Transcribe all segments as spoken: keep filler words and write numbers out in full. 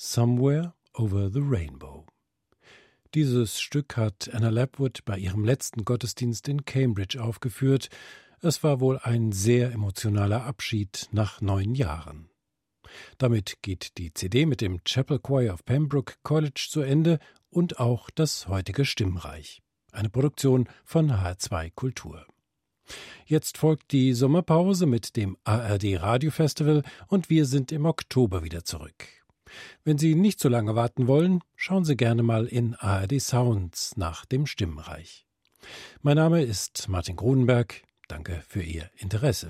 Somewhere over the Rainbow. Dieses Stück hat Anna Lapwood bei ihrem letzten Gottesdienst in Cambridge aufgeführt. Es war wohl ein sehr emotionaler Abschied nach neun Jahren. Damit geht die C D mit dem Chapel Choir of Pembroke College zu Ende und auch das heutige Stimmreich. Eine Produktion von H R zwei Kultur. Jetzt folgt die Sommerpause mit dem A R D Radiofestival und wir sind im Oktober wieder zurück. Wenn Sie nicht so lange warten wollen, schauen Sie gerne mal in A R D Sounds nach dem Stimmreich. Mein Name ist Martin Grunenberg. Danke für Ihr Interesse.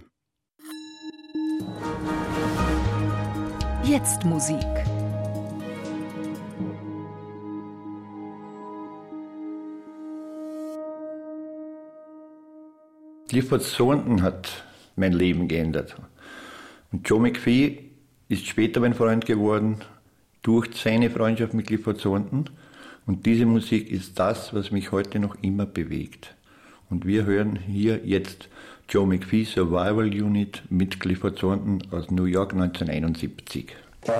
Jetzt Musik. Clifford Thornton hat mein Leben geändert. Und Joe McPhee ist später mein Freund geworden durch seine Freundschaft mit Clifford Thornton. Und diese Musik ist das, was mich heute noch immer bewegt. Und wir hören hier jetzt Joe McPhee Survival Unit mit Clifford Thornton aus New York neunzehnhunderteinundsiebzig.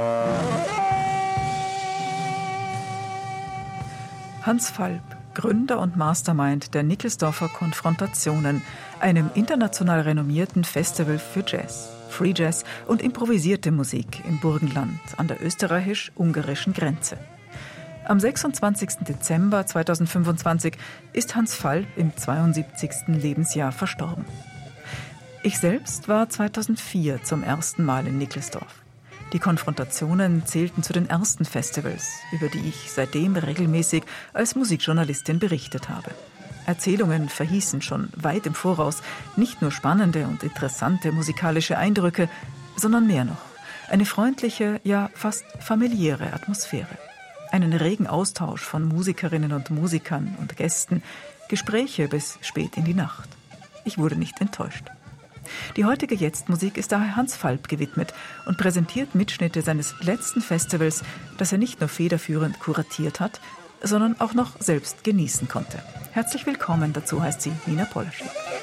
Hans Falb, Gründer und Mastermind der Nickelsdorfer Konfrontationen, einem international renommierten Festival für Jazz, Free Jazz und improvisierte Musik im Burgenland an der österreichisch-ungarischen Grenze. Am sechsundzwanzigsten Dezember zweitausendfünfundzwanzig ist Hans Falb im zweiundsiebzigsten Lebensjahr verstorben. Ich selbst war zweitausendvier zum ersten Mal in Nickelsdorf. Die Konfrontationen zählten zu den ersten Festivals, über die ich seitdem regelmäßig als Musikjournalistin berichtet habe. Erzählungen verhießen schon weit im Voraus nicht nur spannende und interessante musikalische Eindrücke, sondern mehr noch. Eine freundliche, ja fast familiäre Atmosphäre. Einen regen Austausch von Musikerinnen und Musikern und Gästen, Gespräche bis spät in die Nacht. Ich wurde nicht enttäuscht. Die heutige Jetzt-Musik ist daher Hans Falb gewidmet und präsentiert Mitschnitte seines letzten Festivals, das er nicht nur federführend kuratiert hat, sondern auch noch selbst genießen konnte. Herzlich willkommen, dazu heißt sie Nina Polaschek.